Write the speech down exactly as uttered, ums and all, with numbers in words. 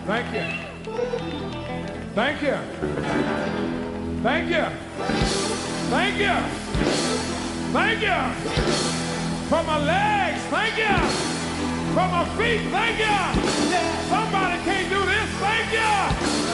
Thank you. Thank you. Thank you. Thank you. Thank you. For my legs, thank you. For my feet, thank you. Somebody can't do this, thank you.